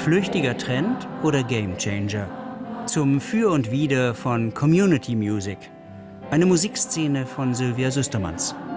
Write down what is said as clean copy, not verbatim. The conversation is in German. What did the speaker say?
Flüchtiger Trend oder Gamechanger? Zum Für und Wider von Community Music. Eine Musikszene von Sylvia Süstermanns.